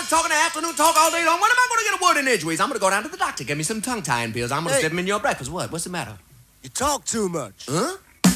talking afternoon talk all day long. When am I going to get a word in edgeways? I'm going to go down to the doctor, get me some tongue-tying pills. I'm going to step them in your breakfast. What? What's the matter? You talk too much. Huh?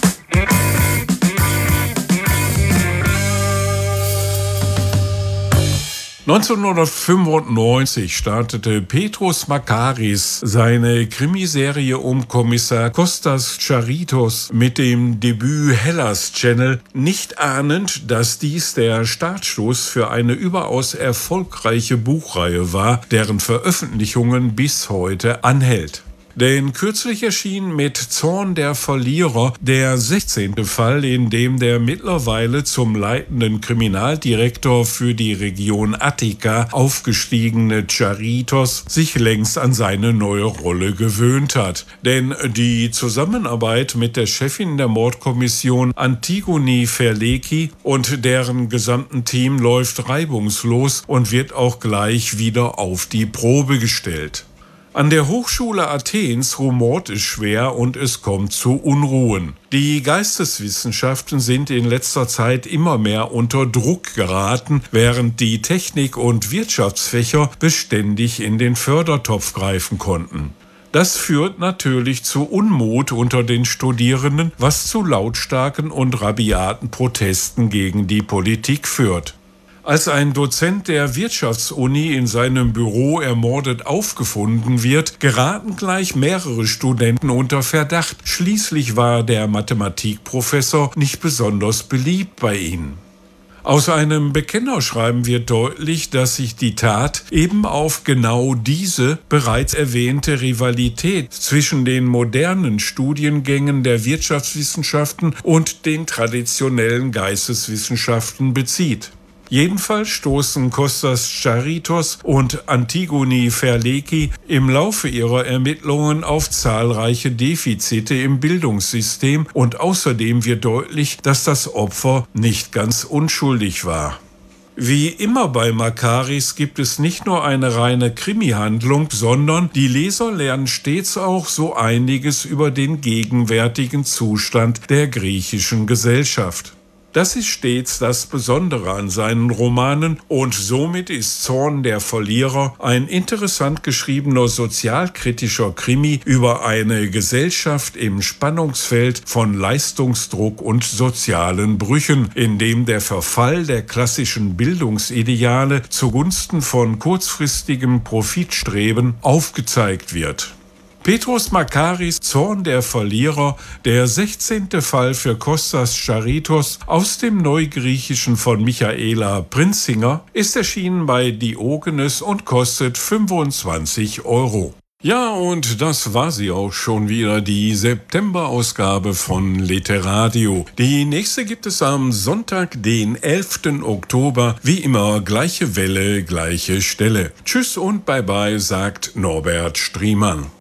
1995 startete Petros Makaris seine Krimiserie um Kommissar Kostas Charitos mit dem Debüt Hellas Channel, nicht ahnend, dass dies der Startstoß für eine überaus erfolgreiche Buchreihe war, deren Veröffentlichungen bis heute anhält. Denn kürzlich erschien mit Zorn der Verlierer der 16. Fall, in dem der mittlerweile zum leitenden Kriminaldirektor für die Region Attika aufgestiegene Charitos sich längst an seine neue Rolle gewöhnt hat. Denn die Zusammenarbeit mit der Chefin der Mordkommission Antigoni Ferleki und deren gesamten Team läuft reibungslos und wird auch gleich wieder auf die Probe gestellt. An der Hochschule Athens rumort es schwer und es kommt zu Unruhen. Die Geisteswissenschaften sind in letzter Zeit immer mehr unter Druck geraten, während die Technik- und Wirtschaftsfächer beständig in den Fördertopf greifen konnten. Das führt natürlich zu Unmut unter den Studierenden, was zu lautstarken und rabiaten Protesten gegen die Politik führt. Als ein Dozent der Wirtschaftsuni in seinem Büro ermordet aufgefunden wird, geraten gleich mehrere Studenten unter Verdacht. Schließlich war der Mathematikprofessor nicht besonders beliebt bei ihnen. Aus einem Bekennerschreiben wird deutlich, dass sich die Tat eben auf genau diese bereits erwähnte Rivalität zwischen den modernen Studiengängen der Wirtschaftswissenschaften und den traditionellen Geisteswissenschaften bezieht. Jedenfalls stoßen Kostas Charitos und Antigoni Ferleki im Laufe ihrer Ermittlungen auf zahlreiche Defizite im Bildungssystem und außerdem wird deutlich, dass das Opfer nicht ganz unschuldig war. Wie immer bei Makaris gibt es nicht nur eine reine Krimi-Handlung, sondern die Leser lernen stets auch so einiges über den gegenwärtigen Zustand der griechischen Gesellschaft. Das ist stets das Besondere an seinen Romanen und somit ist Zorn der Verlierer ein interessant geschriebener sozialkritischer Krimi über eine Gesellschaft im Spannungsfeld von Leistungsdruck und sozialen Brüchen, in dem der Verfall der klassischen Bildungsideale zugunsten von kurzfristigem Profitstreben aufgezeigt wird. Petros Makaris Zorn der Verlierer, der 16. Fall für Kostas Charitos aus dem Neugriechischen von Michaela Prinzinger, ist erschienen bei Diogenes und kostet 25 €. Ja, und das war sie auch schon wieder, die September-Ausgabe von Literadio. Die nächste gibt es am Sonntag, den 11. Oktober. Wie immer, gleiche Welle, gleiche Stelle. Tschüss und Bye-bye, sagt Norbert Striemann.